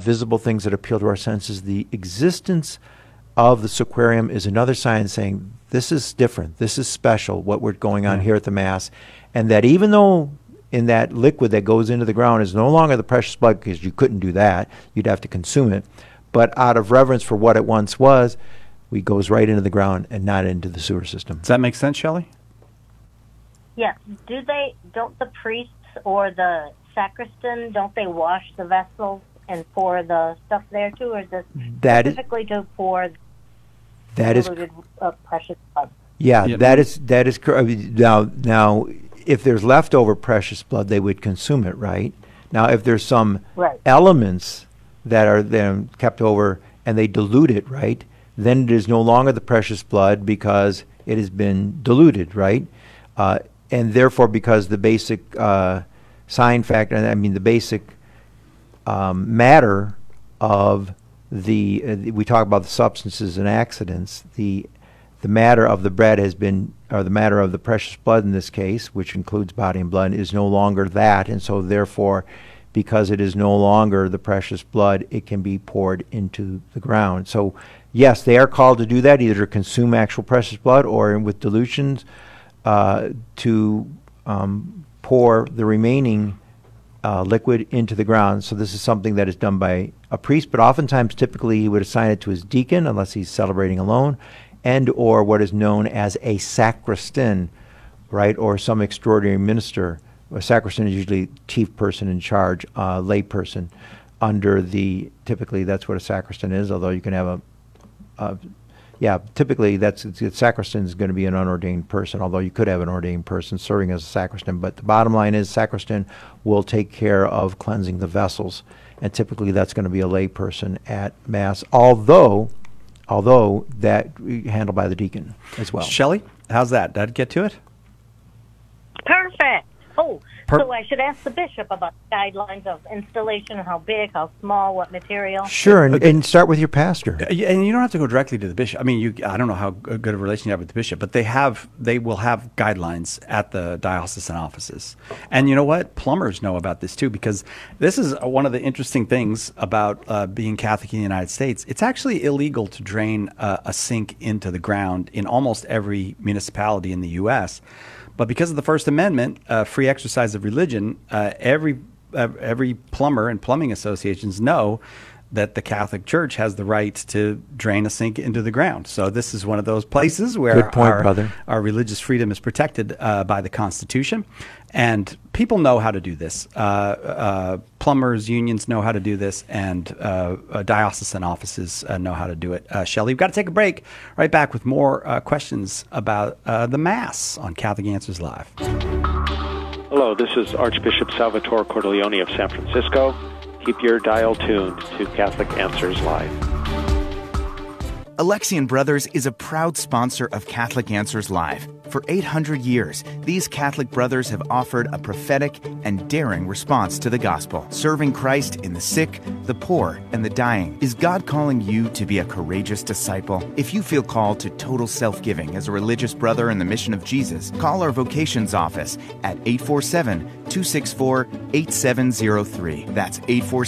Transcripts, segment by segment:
visible things that appeal to our senses. The existence of the sequarium is another sign saying this is different, this is special, what we're going on here at the Mass, and that even though in that liquid that goes into the ground is no longer the precious blood, because you couldn't do that, you'd have to consume it, but out of reverence for what it once was, it goes right into the ground and not into the sewer system. Does that make sense, Shelley? Yes. Don't the priests or the sacristan, don't they wash the vessels and pour the stuff there too, or is this specifically to pour diluted precious blood? Yeah, that is correct. Now, if there's leftover precious blood, they would consume it, right? Now, if there's some elements that are then kept over and they dilute it, right, then it is no longer the precious blood because it has been diluted, right? And therefore, because the basic sign factor, the basic matter of we talk about the substances and accidents, the matter of the bread has been, or the matter of the precious blood in this case, which includes body and blood, is no longer that. And so therefore, because it is no longer the precious blood, it can be poured into the ground. So yes, they are called to do that, either to consume actual precious blood or with dilutions to pour the remaining liquid into the ground. So this is something that is done by a priest, but oftentimes, typically, he would assign it to his deacon, unless he's celebrating alone, and or what is known as a sacristan, right, or some extraordinary minister. A sacristan is usually chief person in charge, lay person under the, typically that's what a sacristan is, although you can have typically sacristan is going to be an unordained person, although you could have an ordained person serving as a sacristan. But the bottom line is sacristan will take care of cleansing the vessels, and typically that's going to be a lay person at Mass, although that handled by the deacon as well. Shelley, how's that? Did I get to it? Perfect. So I should ask the bishop about guidelines of installation, how big, how small, what material. Sure, and start with your pastor. And you don't have to go directly to the bishop. I mean, I don't know how good of a relation you have with the bishop, but they will have guidelines at the diocesan offices. And you know what? Plumbers know about this too, because this is one of the interesting things about being Catholic in the United States. It's actually illegal to drain a sink into the ground in almost every municipality in the U.S., but because of the First Amendment, free exercise of religion, every plumber and plumbing associations know that the Catholic Church has the right to drain a sink into the ground. So this is one of those places where our religious freedom is protected by the Constitution. And people know how to do this. Plumbers, unions know how to do this, and diocesan offices know how to do it. Shelley, we've got to take a break. Right back with more questions about the Mass on Catholic Answers Live. Hello, this is Archbishop Salvatore Cordileone of San Francisco. Keep your dial tuned to Catholic Answers Live. Alexian Brothers is a proud sponsor of Catholic Answers Live. For 800 years, these Catholic brothers have offered a prophetic and daring response to the gospel, serving Christ in the sick, the poor, and the dying. Is God calling you to be a courageous disciple? If you feel called to total self-giving as a religious brother in the mission of Jesus, call our vocations office at 847-264-8703. That's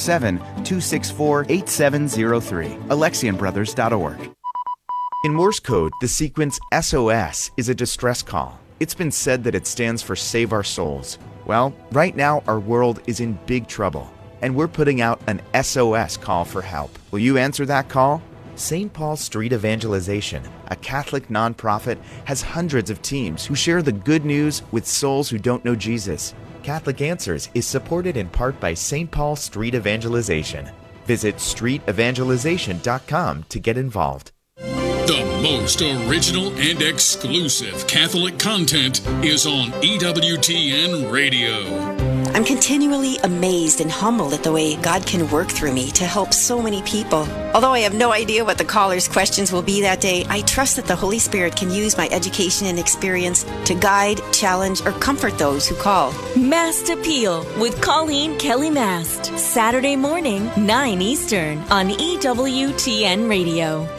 847-264-8703. AlexianBrothers.org. In Morse code, the sequence SOS is a distress call. It's been said that it stands for Save Our Souls. Well, right now our world is in big trouble, and we're putting out an SOS call for help. Will you answer that call? St. Paul Street Evangelization, a Catholic nonprofit, has hundreds of teams who share the good news with souls who don't know Jesus. Catholic Answers is supported in part by St. Paul Street Evangelization. Visit streetevangelization.com to get involved. The most original and exclusive Catholic content is on EWTN Radio. I'm continually amazed and humbled at the way God can work through me to help so many people. Although I have no idea what the caller's questions will be that day, I trust that the Holy Spirit can use my education and experience to guide, challenge, or comfort those who call. Mast Appeal with Colleen Kelly Mast. Saturday morning, 9 Eastern on EWTN Radio.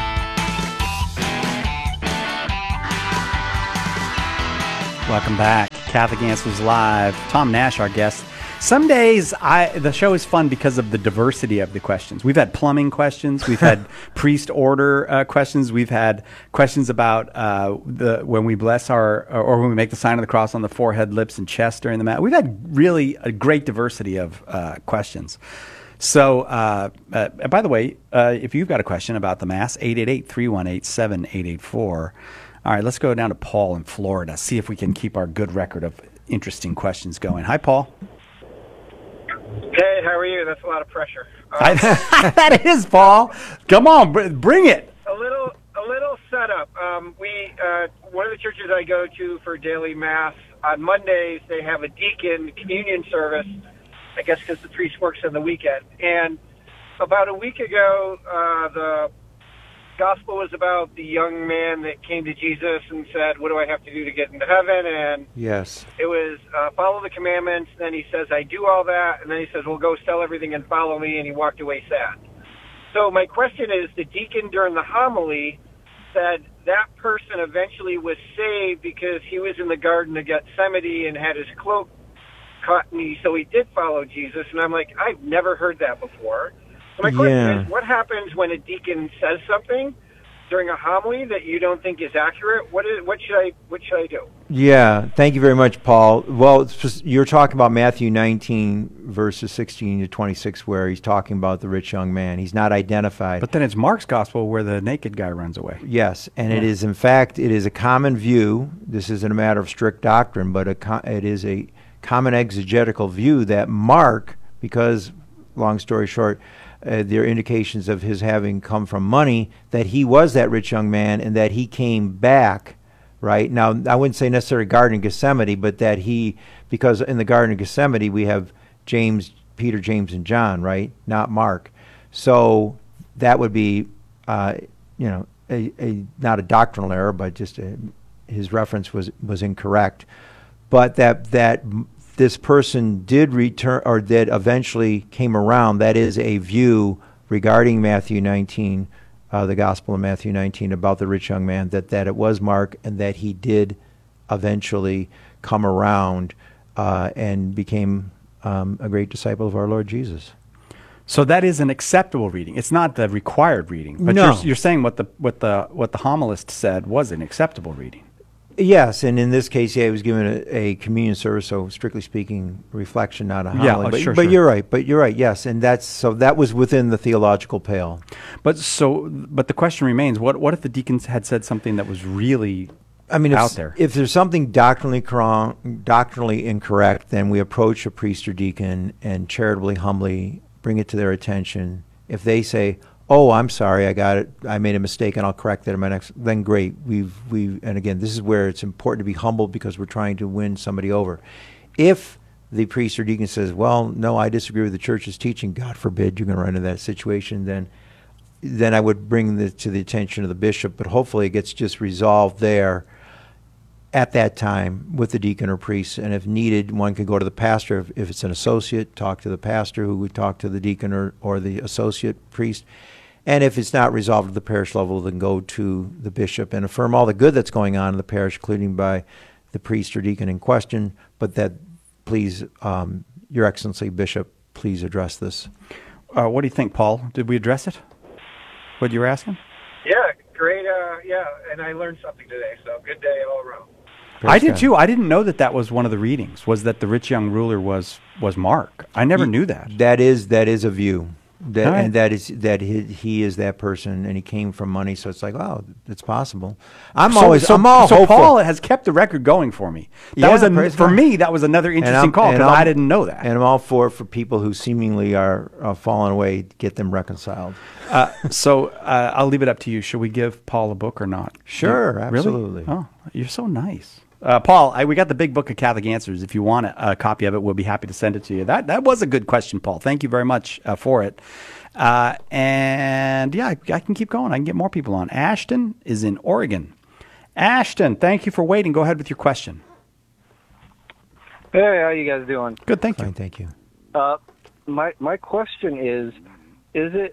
Welcome back. Catholic Answers Live. Tom Nash, our guest. Some days the show is fun because of the diversity of the questions. We've had plumbing questions. We've had priest order questions. We've had questions about when we bless or when we make the sign of the cross on the forehead, lips, and chest during the Mass. We've had really a great diversity of questions. So, by the way, if you've got a question about the Mass, 888-318-7884. All right, let's go down to Paul in Florida, see if we can keep our good record of interesting questions going. Hi, Paul. Hey, how are you? That's a lot of pressure. That is, Paul. Come on, bring it. A little setup. One of the churches I go to for daily Mass, on Mondays they have a deacon communion service, I guess because the priest works on the weekend. And about a week ago, the gospel was about the young man that came to Jesus and said, what do I have to do to get into heaven? And yes, it was follow the commandments. Then he says, I do all that. And then he says, well, go sell everything and follow me. And he walked away sad. So my question is, the deacon during the homily said that person eventually was saved because he was in the Garden of Gethsemane and had his cloak cut, and so he did follow Jesus. And I'm like, I've never heard that before. So my question is, what happens when a deacon says something during a homily that you don't think is accurate? What should I do? Yeah, thank you very much, Paul. Well, you're talking about Matthew 19, verses 16 to 26, where he's talking about the rich young man. He's not identified. But then it's Mark's gospel where the naked guy runs away. Yes, and it is, in fact, it is a common view. This isn't a matter of strict doctrine, but it is a common exegetical view that Mark, because, long story short, there are indications of his having come from money, that he was that rich young man and that he came back, right? Now, I wouldn't say necessarily Garden of Gethsemane, but that because in the Garden of Gethsemane we have Peter, James, and John, right? Not Mark. So that would be, not a doctrinal error, but just his reference was incorrect. But that this person did return, or that eventually came around. That is a view regarding Matthew 19, the Gospel of Matthew 19, about the rich young man, that it was Mark, and that he did eventually come around and became a great disciple of our Lord Jesus. So that is an acceptable reading. It's not the required reading, but no. You're saying what the homilist said was an acceptable reading. Yes, and in this case, he was given a communion service, so strictly speaking, reflection, not a homily. Sure. You're right. But you're right. Yes, and that was within the theological pale. But the question remains: what if the deacons had said something that was really out there? If there's something doctrinally incorrect, then we approach a priest or deacon and charitably, humbly bring it to their attention. If they say, "Oh, I'm sorry, I got it. I made a mistake, and I'll correct that in my next." Then great. And again, this is where it's important to be humble because we're trying to win somebody over. If the priest or deacon says, "Well, no, I disagree with the church's teaching," God forbid you're going to run into that situation, then I would bring it to the attention of the bishop. But hopefully, it gets just resolved there at that time with the deacon or priest, and if needed, one could go to the pastor. If it's an associate, talk to the pastor, who would talk to the deacon or the associate priest. And if it's not resolved at the parish level, then go to the bishop and affirm all the good that's going on in the parish, including by the priest or deacon in question, but that, please, Your Excellency, Bishop, please address this. What do you think, Paul? Did we address it? What you were asking? Yeah, great. And I learned something today, so good day all around. I did too. I didn't know that was one of the readings, was that the rich young ruler was Mark. I never knew that. That is a view. And that is that he is that person, and he came from money. So it's like, oh, it's possible. I'm all hopeful. Paul has kept the record going for me. For me, that was another interesting call because I didn't know that. And I'm all for people who seemingly are falling away, get them reconciled. So I'll leave it up to you. Should we give Paul a book or not? Sure, absolutely. Really? Oh, you're so nice. Paul, we got the big book of Catholic Answers. If you want a copy of it, we'll be happy to send it to you. That was a good question, Paul. Thank you very much for it. And I can keep going. I can get more people on. Ashton is in Oregon. Ashton, thank you for waiting. Go ahead with your question. Hey, how you guys doing? Good, thank you. Fine, thank you. My question is it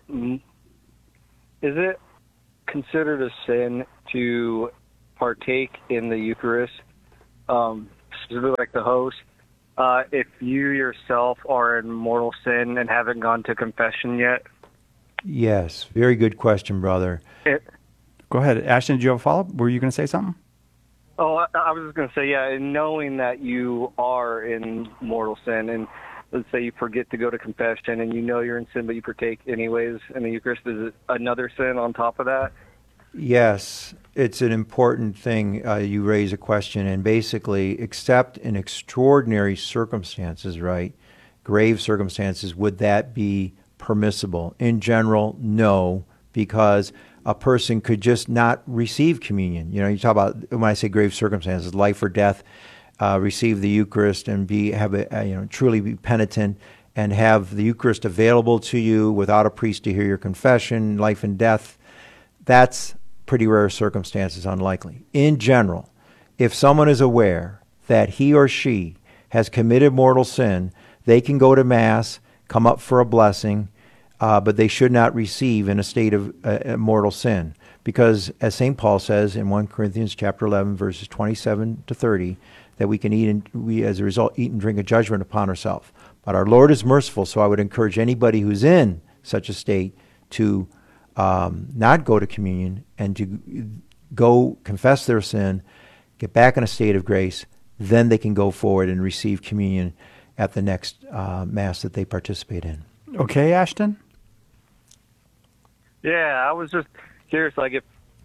considered a sin to partake in the Eucharist specifically like the host, if you yourself are in mortal sin and haven't gone to confession yet? Yes, very good question, brother. Go ahead. Ashton, did you have a follow-up? Were you going to say something? Oh, I was just going to say, yeah, and knowing that you are in mortal sin, and let's say you forget to go to confession and you know you're in sin, but you partake anyways in the Eucharist, is it another sin on top of that? Yes, it's an important thing. You raise a question, and basically, except in extraordinary circumstances, right, grave circumstances, would that be permissible? In general, no, because a person could just not receive communion. You know, you talk about, when I say grave circumstances, life or death, receive the Eucharist and truly be penitent and have the Eucharist available to you without a priest to hear your confession, life and death. That's pretty rare circumstances, unlikely. In general, if someone is aware that he or she has committed mortal sin, they can go to Mass, come up for a blessing, but they should not receive in a state of mortal sin. Because as St. Paul says in 1 Corinthians chapter 11, verses 27 to 30, that we can as a result, eat and drink a judgment upon ourselves. But our Lord is merciful, so I would encourage anybody who's in such a state to not go to communion and to go confess their sin, get back in a state of grace, then they can go forward and receive communion at the next Mass that they participate in. Okay, Ashton? Yeah, I was just curious, if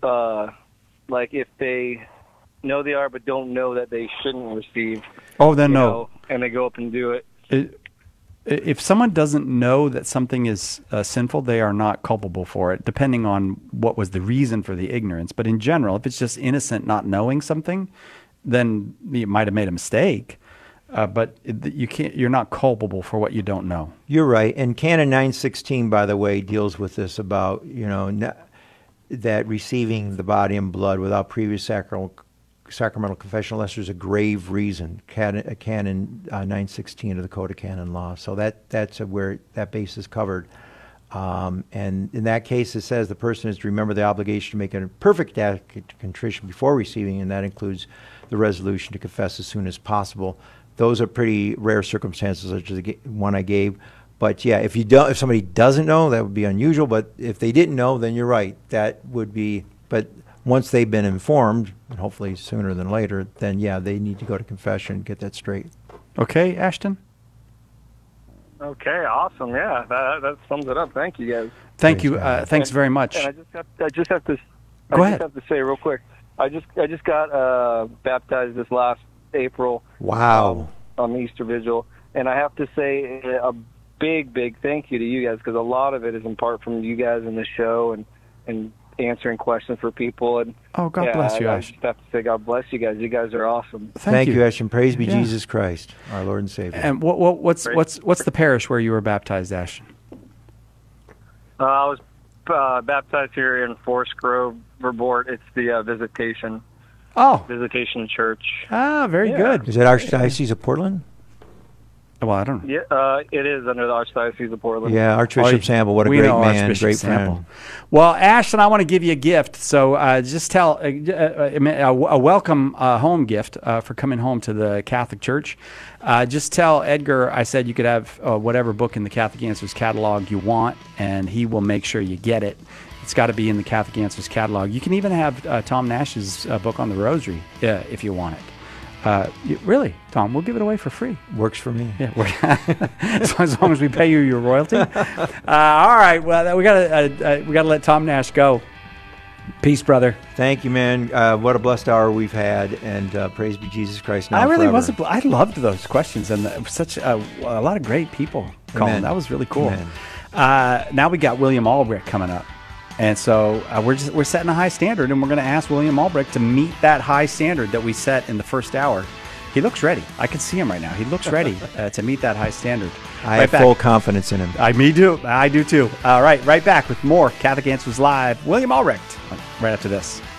they know they are but don't know that they shouldn't receive. Oh, then no. And they go up and do it. If someone doesn't know that something is sinful, they are not culpable for it, depending on what was the reason for the ignorance. But in general, if it's just innocent not knowing something, then you might have made a mistake. But you're not culpable for what you don't know. You're right. And Canon 916, by the way, deals with this about, that receiving the body and blood without previous sacramental confession, unless there's a grave reason. Canon 916 of the Code of Canon Law. So that's where that base is covered. And in that case, it says the person is to remember the obligation to make a perfect act of contrition before receiving, and that includes the resolution to confess as soon as possible. Those are pretty rare circumstances, such as the one I gave. But yeah, if somebody doesn't know, that would be unusual. But if they didn't know, then you're right. That would be. But once they've been informed, and hopefully sooner than later, then yeah, they need to go to confession and get that straight. Okay, Ashton? Okay, awesome. Yeah, that sums it up. Thank you, guys. Thank you. Thanks very much. And I just have to say real quick. I just got baptized this last April. Wow. On the Easter Vigil, and I have to say a big thank you to you guys, because a lot of it is in part from you guys in the show and answering questions for people. And God bless you, Ashton. I just have to say God bless you guys. You guys are awesome. Thank you, Ashton. Praise be Jesus Christ, our Lord and Savior. And what's the parish where you were baptized, Ashton? I was baptized here in Forest Grove, Vermont. It's the Visitation. Oh. Visitation Church. Ah, very good. Is it Archdiocese of Portland? Well, I don't know. Yeah, it is under the Archdiocese of Portland. Yeah, Archbishop Sample, what a great man, great friend. Well, Ashton, I want to give you a gift. So just tell a welcome home gift for coming home to the Catholic Church. Just tell Edgar I said you could have whatever book in the Catholic Answers catalog you want, and he will make sure you get it. It's got to be in the Catholic Answers catalog. You can even have Tom Nash's book on the Rosary if you want it. Really, Tom, we'll give it away for free. Works for me. Yeah, as long as we pay you your royalty. All right. Well, we gotta let Tom Nash go. Peace, brother. Thank you, man. What a blessed hour we've had, and praise be Jesus Christ. Now I really forever. I loved those questions, and such a lot of great people calling. Amen. That was really cool. Now we got William Albrecht coming up. And so we're setting a high standard, and we're going to ask William Albrecht to meet that high standard that we set in the first hour. He looks ready. I can see him right now. He looks ready to meet that high standard. I have full confidence in him. Me too. I do too. All right, right back with more Catholic Answers Live. William Albrecht right after this.